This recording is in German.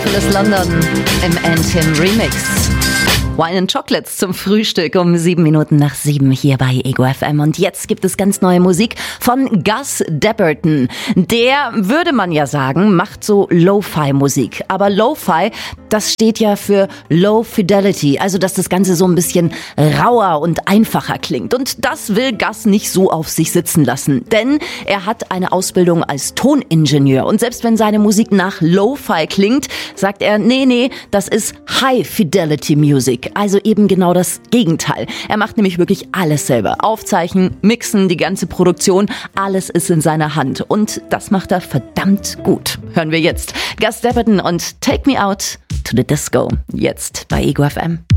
Phyllis London im Anthem Remix. Wine and Chocolates zum Frühstück um 7:07 hier bei Ego FM. Und jetzt gibt es ganz neue Musik von Gus Dapperton. Der, würde man ja sagen, macht so Lo-Fi-Musik. Aber Lo-Fi, das steht ja für Low Fidelity. Also, dass das Ganze so ein bisschen rauer und einfacher klingt. Und das will Gus nicht so auf sich sitzen lassen. Denn er hat eine Ausbildung als Toningenieur. Und selbst wenn seine Musik nach Lo-Fi klingt, sagt er, nee, das ist High Fidelity Music. Also eben genau das Gegenteil. Er macht nämlich wirklich alles selber. Aufzeichnen, mixen, die ganze Produktion, alles ist in seiner Hand. Und das macht er verdammt gut. Hören wir jetzt Gus Dapperton und Take Me Out to the Disco. Jetzt bei Ego FM.